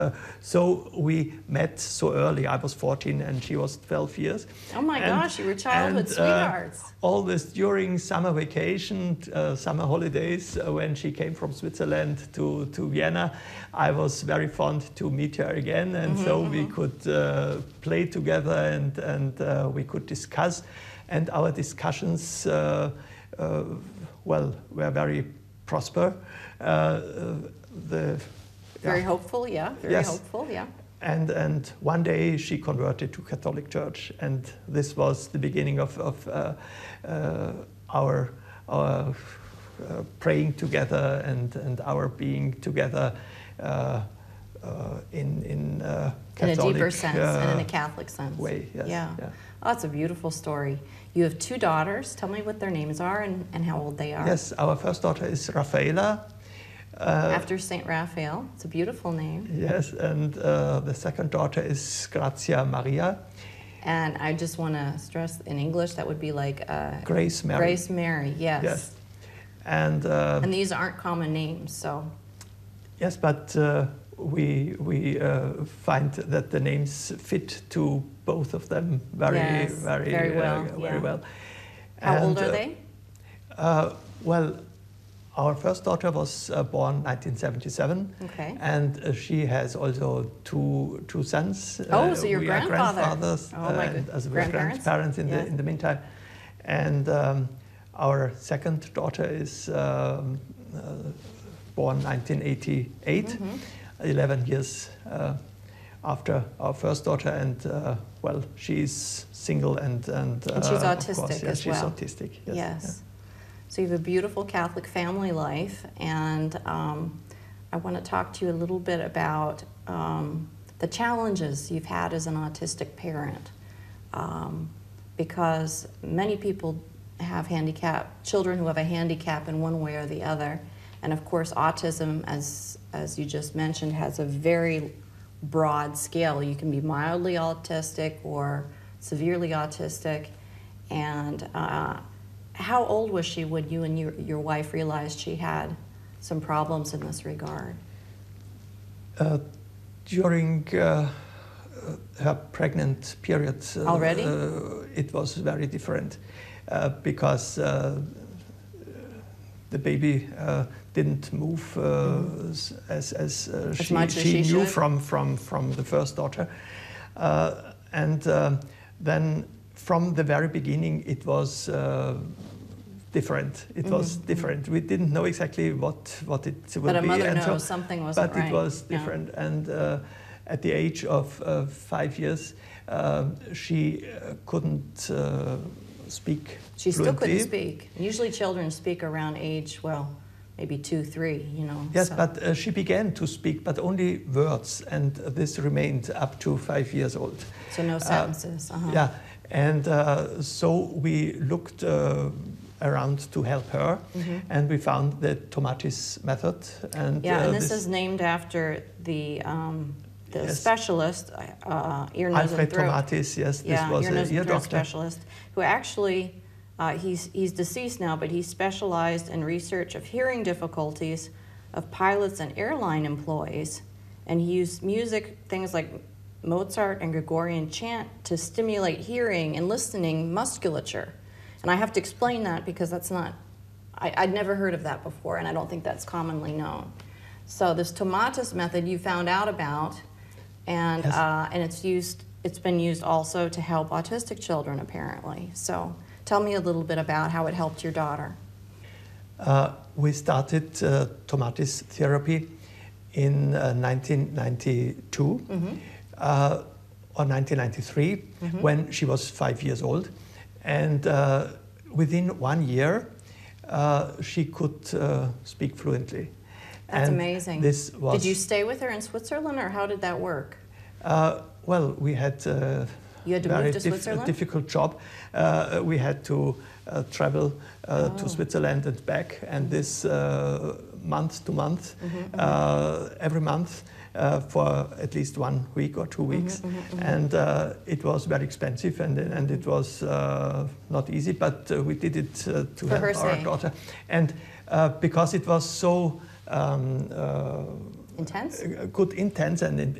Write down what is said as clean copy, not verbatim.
So we met so early. I was 14 and she was 12 years. Oh my gosh, you were childhood sweethearts. Always during summer vacation, summer holidays, when she came from Switzerland to Vienna, I was very fond to meet her again. And so we could play together and we could discuss. And our discussions, well, were very prosper. Very hopeful, yeah. Very hopeful, yeah. And one day she converted to Catholic Church, and this was the beginning of our praying together and our being together in Catholic, in a deeper sense and in a Catholic sense. Way, yes. Yeah. Oh, that's a beautiful story. You have 2 daughters. Tell me what their names are and how old they are. Yes, our first daughter is Rafaela. After Saint Raphael. It's a beautiful name. Yes, and the second daughter is Grazia Maria. And I just want to stress in English that would be like Grace Mary. Grace Mary, yes. Yes. And these aren't common names, so. Yes, but we find that the names fit to both of them very well. How old are they? Well, our first daughter was born 1977, and she has also two sons. Oh, so your grandfather. Grandfathers, as well as grandparents in the meantime. And our second daughter is born 1988, 11 years after our first daughter, and well, she's single and she's autistic as she's well. She's autistic. Yes. Yeah. So you have a beautiful Catholic family life, and I want to talk to you a little bit about the challenges you've had as an autistic parent, because many people have children who have a handicap in one way or the other, and of course autism, as you just mentioned, has a very broad scale. You can be mildly autistic or severely autistic, and how old was she when you and your wife realized she had some problems in this regard? During her pregnant period, already, it was very different because the baby didn't move as she knew from the first daughter, and then from the very beginning it was different. It was different. We didn't know exactly what it would be. But a mother knows something wasn't right. But it was different. Yeah. And at the age of 5 years, she couldn't speak She fluently. still couldn't speak. Usually children speak around age, well, maybe 2, 3, you know. Yes, so. but she began to speak, but only words, and this remained up to 5 years old. So no sentences. Yeah, and so we looked around to help her, and we found the Tomatis method. And and this is named after the specialist, ear, nose, Alfred and throat. Tomatis, yes, this was ear, nose, an ear and throat doctor. specialist, who actually, he's deceased now, but he specialized in research of hearing difficulties of pilots and airline employees, and he used music, things like Mozart and Gregorian chant, to stimulate hearing and listening musculature. And I have to explain that because that's not, I'd never heard of that before, and I don't think that's commonly known. So this Tomatis method you found out about, and and it's been used also to help autistic children apparently. So tell me a little bit about how it helped your daughter. We started Tomatis therapy in 1992 or 1993 when she was 5 years old. And within 1 year, she could speak fluently. That's amazing. This was, did you stay with her in Switzerland, or how did that work? Well, we had you had to move to Switzerland? Difficult job. We had to travel to Switzerland and back, and this month to month, every month, for at least 1 week or 2 weeks, and it was very expensive, and it was not easy, but we did it to help our daughter, and because it was so Intense? Good, intense and